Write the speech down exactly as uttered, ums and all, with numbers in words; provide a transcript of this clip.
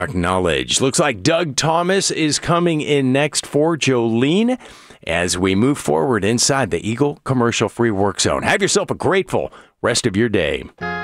Acknowledged. Looks like Doug Thomas is coming in next for Jolene as we move forward inside the Eagle Commercial Free Work Zone. Have yourself a grateful rest of your day.